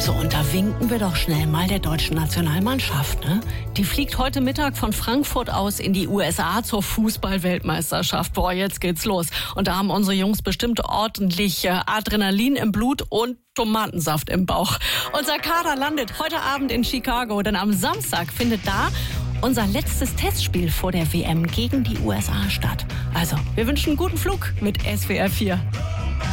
So, und da winken wir doch schnell mal der deutschen Nationalmannschaft, ne? Die fliegt heute Mittag von Frankfurt aus in die USA zur Fußball-Weltmeisterschaft. Boah, jetzt geht's los. Und da haben unsere Jungs bestimmt ordentlich Adrenalin im Blut und Tomatensaft im Bauch. Unser Kader landet heute Abend in Chicago, denn am Samstag findet da unser letztes Testspiel vor der WM gegen die USA statt. Also, wir wünschen einen guten Flug mit SWR 4.